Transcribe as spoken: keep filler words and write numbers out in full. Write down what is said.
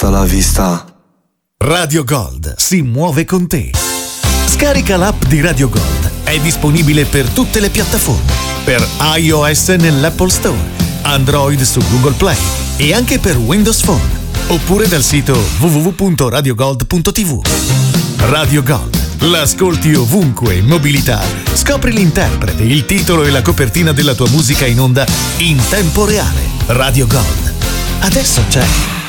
Hasta la vista. Radio Gold si muove con te. Scarica l'app di Radio Gold. È disponibile per tutte le piattaforme. Per iOS nell'Apple Store, Android su Google Play e anche per Windows Phone. Oppure dal sito w w w punto radio gold punto t v. Radio Gold. L'ascolti ovunque in mobilità. Scopri l'interprete, il titolo e la copertina della tua musica in onda in tempo reale. Radio Gold. Adesso c'è